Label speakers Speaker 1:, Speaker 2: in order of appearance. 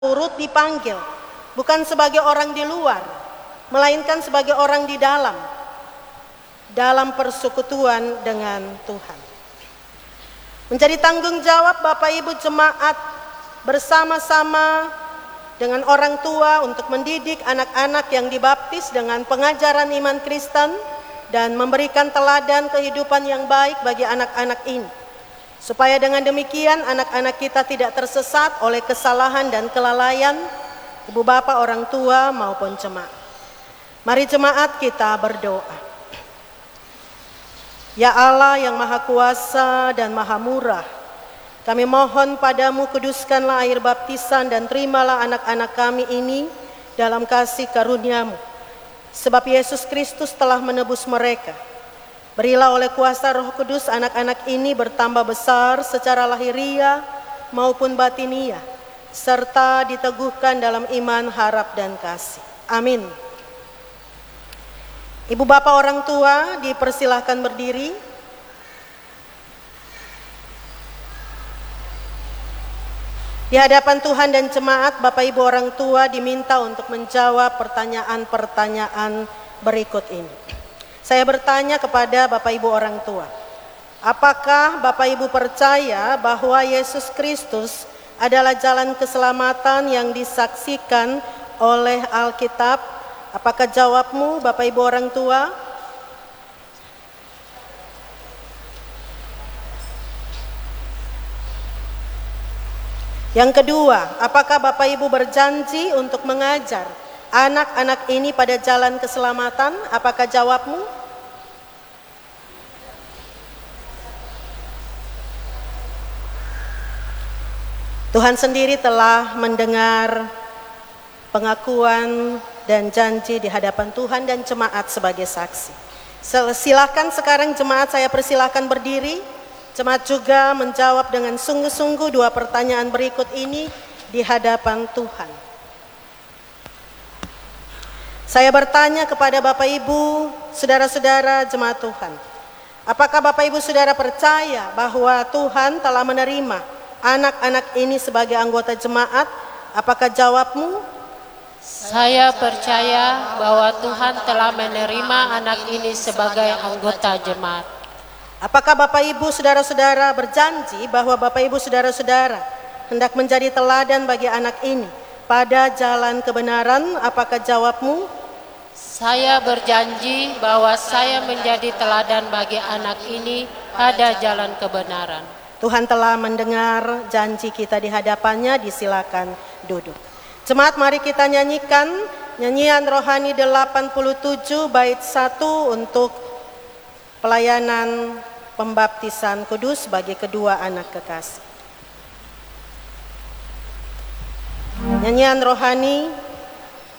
Speaker 1: turut dipanggil, bukan sebagai orang di luar, melainkan sebagai orang di dalam persekutuan dengan Tuhan. Menjadi tanggung jawab Bapak Ibu jemaat bersama-sama dengan orang tua untuk mendidik anak-anak yang dibaptis dengan pengajaran iman Kristen dan memberikan teladan kehidupan yang baik bagi anak-anak ini. Supaya dengan demikian anak-anak kita tidak tersesat oleh kesalahan dan kelalaian ibu bapak, orang tua maupun jemaat. Mari jemaat kita berdoa. Ya Allah yang Maha Kuasa dan Maha Murah, kami mohon padamu kuduskanlah air baptisan dan terimalah anak-anak kami ini dalam kasih karunia-Mu. Sebab Yesus Kristus telah menebus mereka. Berilah oleh kuasa Roh Kudus anak-anak ini bertambah besar secara lahiriah maupun batiniah, serta diteguhkan dalam iman, harap, dan kasih. Amin. Ibu bapak orang tua dipersilahkan berdiri. Di hadapan Tuhan dan jemaat, Bapak Ibu orang tua diminta untuk menjawab pertanyaan-pertanyaan berikut ini. Saya bertanya kepada Bapak Ibu orang tua, apakah Bapak Ibu percaya bahwa Yesus Kristus adalah jalan keselamatan yang disaksikan oleh Alkitab? Apakah jawabmu Bapak Ibu orang tua? Yang kedua, apakah Bapak Ibu berjanji untuk mengajar anak-anak ini pada jalan keselamatan? Apakah jawabmu? Tuhan sendiri telah mendengar pengakuan dan janji di hadapan Tuhan dan jemaat sebagai saksi. Silakan sekarang jemaat, saya persilahkan berdiri. Jemaat juga menjawab dengan sungguh-sungguh dua pertanyaan berikut ini di hadapan Tuhan. Saya bertanya kepada Bapak Ibu, saudara-saudara jemaat Tuhan. Apakah Bapak Ibu saudara percaya bahwa Tuhan telah menerima anak-anak ini sebagai anggota jemaat? Apakah jawabmu?
Speaker 2: Saya percaya bahwa Tuhan telah menerima anak ini sebagai anggota jemaat.
Speaker 1: Apakah Bapak Ibu saudara-saudara berjanji bahwa Bapak Ibu saudara-saudara hendak menjadi teladan bagi anak ini pada jalan kebenaran? Apakah jawabmu?
Speaker 2: Saya berjanji bahwa saya menjadi teladan bagi anak ini pada jalan kebenaran.
Speaker 1: Tuhan telah mendengar janji kita di hadapannya. Disilakan duduk. Jemaat, mari kita nyanyikan nyanyian rohani 87 bait 1 untuk pelayanan pembaptisan kudus bagi kedua anak kekasih. Nyanyian rohani